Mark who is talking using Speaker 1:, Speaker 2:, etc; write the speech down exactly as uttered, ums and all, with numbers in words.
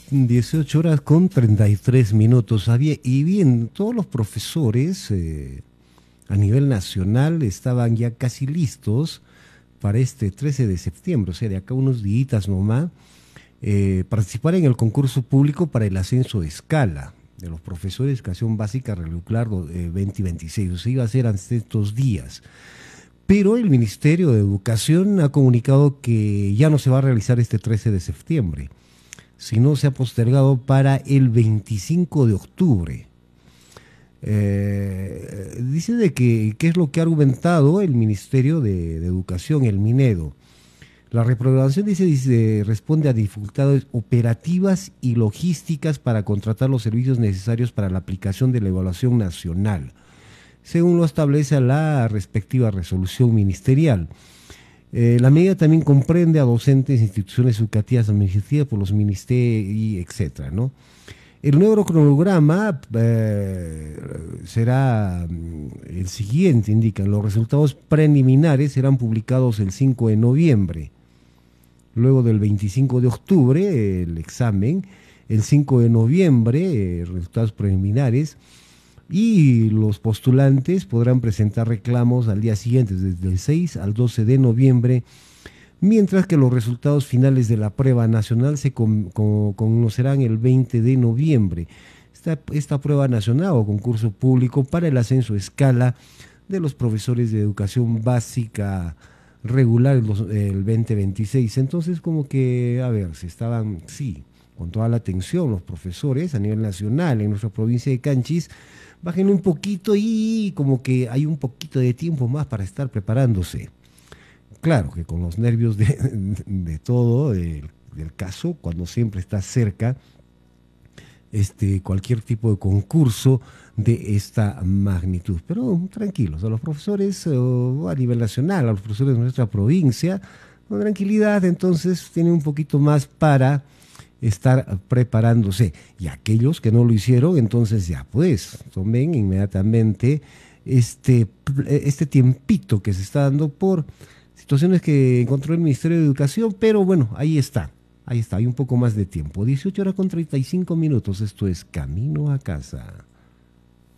Speaker 1: dieciocho horas con treinta y tres minutos. Había, y bien, todos los profesores eh, a nivel nacional estaban ya casi listos para este trece de septiembre, o sea, de acá unos días nomás, eh, participar en el concurso público para el ascenso de escala de los profesores de educación básica regular eh, veinte veintiséis. O sea, iba a ser hasta estos días. Pero el Ministerio de Educación ha comunicado que ya no se va a realizar este trece de septiembre, sino se ha postergado para el veinticinco de octubre. Eh, dice de que, ¿qué es lo que ha argumentado el Ministerio de, de Educación, el Minedo? La reprogramación, dice, dice, responde a dificultades operativas y logísticas para contratar los servicios necesarios para la aplicación de la evaluación nacional, según lo establece la respectiva resolución ministerial. Eh, la medida también comprende a docentes, instituciones educativas, administrativas por los ministerios, etcétera, ¿no? El nuevo cronograma eh, será el siguiente, indican. Los resultados preliminares serán publicados el cinco de noviembre. Luego del veinticinco de octubre, el examen. El cinco de noviembre, eh, resultados preliminares. Y los postulantes podrán presentar reclamos al día siguiente, desde el seis al doce de noviembre, mientras que los resultados finales de la prueba nacional se con, con, conocerán el veinte de noviembre. Esta, esta prueba nacional o concurso público para el ascenso a escala de los profesores de educación básica regular el, el veinte veintiséis. Entonces, como que, a ver, se estaban, sí, con toda la atención los profesores a nivel nacional en nuestra provincia de Canchis, bajen un poquito y como que hay un poquito de tiempo más para estar preparándose. Claro que con los nervios de, de todo, de, del caso, cuando siempre está cerca este, cualquier tipo de concurso de esta magnitud. Pero tranquilos, a los profesores uh, a nivel nacional, a los profesores de nuestra provincia, con tranquilidad, entonces tienen un poquito más para estar preparándose. Y aquellos que no lo hicieron, entonces ya pues, tomen inmediatamente este, este tiempito que se está dando por situaciones que encontró el Ministerio de Educación, pero bueno, ahí está, ahí está, hay un poco más de tiempo. dieciocho horas con treinta y cinco minutos, esto es Camino a Casa.